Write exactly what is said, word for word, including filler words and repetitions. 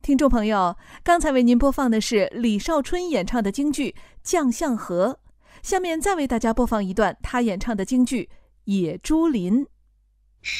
听众朋友，刚才为您播放的是李少春演唱的京剧《将相和》，下面再为大家播放一段他演唱的京剧《野猪林》。